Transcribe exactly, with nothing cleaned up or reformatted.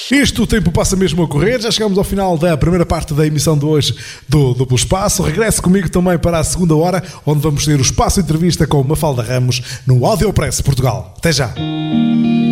Isto, o tempo passa mesmo a correr. Já chegamos ao final da primeira parte da emissão de hoje do Duplo Espaço. Regresse comigo também para a segunda hora, onde vamos ter o Espaço Entrevista com Mafalda Ramos no Audiopress Portugal. Até já!